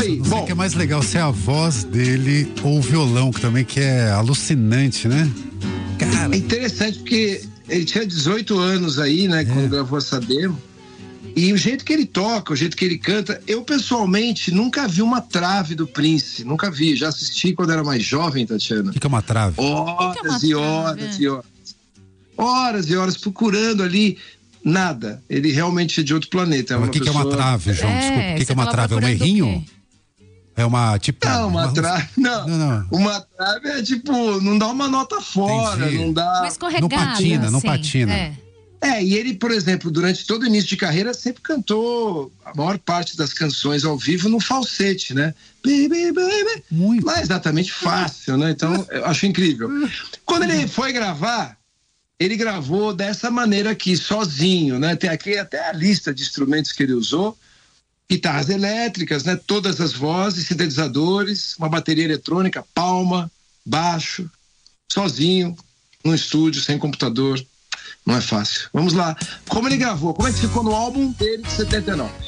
aí. Não sei o que é mais legal, se é a voz dele ou o violão, que também que é alucinante, né? Cara. É interessante porque ele tinha 18 anos aí, né, quando gravou essa demo. E o jeito que ele toca, o jeito que ele canta, eu pessoalmente nunca vi uma trave do Prince, nunca vi, já assisti quando era mais jovem, Tatiana. O que é uma trave? Horas e horas e horas. Horas e horas procurando ali, nada. Ele realmente é de outro planeta. O que é uma trave, João? Desculpa, o que é uma trave? É um errinho? É uma, tipo... Não, uma trave, não. Uma trave é tipo, não dá uma nota fora, não dá... Uma escorregada, não patina. E ele, por exemplo, durante todo o início de carreira, sempre cantou a maior parte das canções ao vivo no falsete, né? Baby, baby. Muito. Não é exatamente fácil, né? Então, eu acho incrível. Quando ele foi gravar, ele gravou dessa maneira aqui, sozinho, né? Tem aqui até a lista de instrumentos que ele usou. Guitarras elétricas, né? Todas as vozes, sintetizadores, uma bateria eletrônica, palma, baixo, sozinho, no estúdio, sem computador. Não é fácil. Vamos lá. Como ele gravou? Como é que ficou no álbum dele de 79?